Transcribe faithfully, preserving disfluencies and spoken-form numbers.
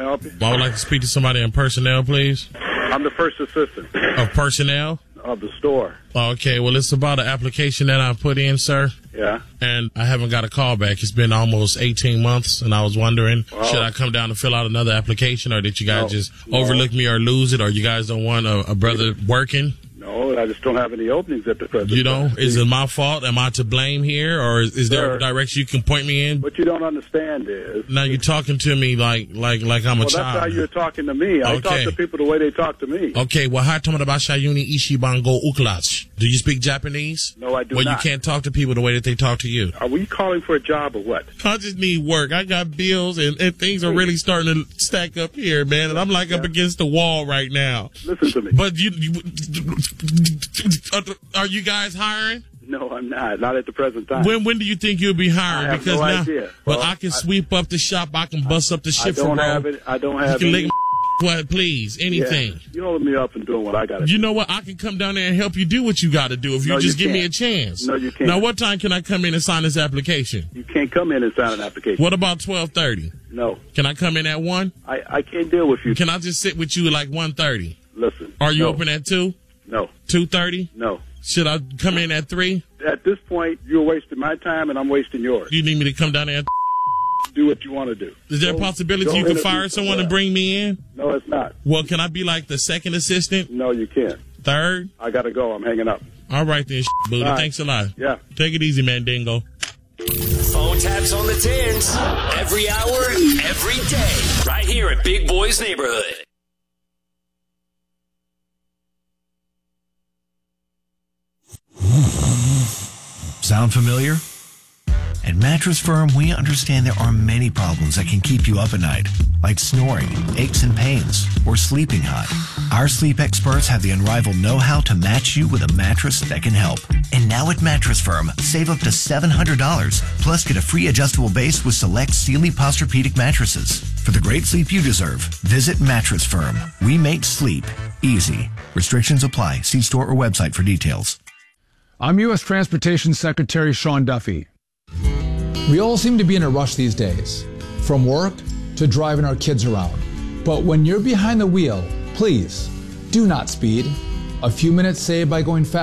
help you? I would like to speak to somebody in personnel, please. I'm the first assistant Of personnel? of the store. Okay, well, it's about an application that I put in, sir. Yeah. And I haven't got a call back. It's been almost eighteen months, and I was wondering, Well, should I come down to fill out another application, or did you guys No. just No. overlook me or lose it, or you guys don't want a, a brother working? No, I just don't have any openings at the present You know, time. is it my fault? Am I to blame here, or is, is there Sir. a direction you can point me in? What you don't understand is... Now you're talking to me like like like I'm a Well, that's how child. you're talking to me. I talk Okay. to people the way they talk to me. Okay, well, how about Shayuni Ishibango Uklach? Do you speak Japanese? No, I do well, not. you can't talk to people the way that they talk to you. Are we calling for a job or what? I just need work. I got bills, and, and things are really starting to stack up here, man. And I'm like up Yeah. against the wall right now. Listen to me. But you, you are you guys hiring? No, I'm not. Not at the present time. When when do you think you'll be hiring? I have because no now, idea. well, Well, I can I- sweep up the shop. I can bust up the I shit for don't roll. have it. I don't You have can any... lick what, please, anything. Yeah. You holding me up and doing what I got to do. You know what? I can come down there and help you do what you got to do if you No, just you give me a can't. chance. No, you can't. Now, what time can I come in and sign this application? You can't come in and sign an application. What about twelve thirty? No. Can I come in at one? I, I can't deal with you. Can I just sit with you at like one thirty? Listen. Are you no. open at two? No. two thirty? No. Should I come in at three? At this point, you're wasting my time and I'm wasting yours. You need me to come down there? Do what you want to do. Is there a Go- possibility go you can interview fire someone and somewhere. bring me in? No, it's not. Well, can I be like the second assistant? No, you can't. Third? I got to go. I'm hanging up. All right then, Buddha. All right. Thanks a lot. Yeah. Take it easy, man, Dingo. Phone taps on the tens. Every hour, every day. Right here at Big Boy's Neighborhood. Sound familiar? At Mattress Firm, we understand there are many problems that can keep you up at night, like snoring, aches and pains, or sleeping hot. Our sleep experts have the unrivaled know-how to match you with a mattress that can help. And now at Mattress Firm, save up to seven hundred dollars, plus get a free adjustable base with select Sealy Posturepedic mattresses. For the great sleep you deserve, visit Mattress Firm. We make sleep easy. Restrictions apply. See store or website for details. I'm U S Transportation Secretary Sean Duffy. We all seem to be in a rush these days, from work to driving our kids around. But when you're behind the wheel, please do not speed. A few minutes saved by going fast